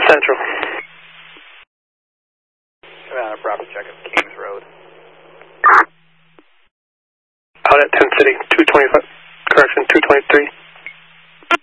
Central. Proper check of Kings Road. Out at 10 City, 225, correction, 223.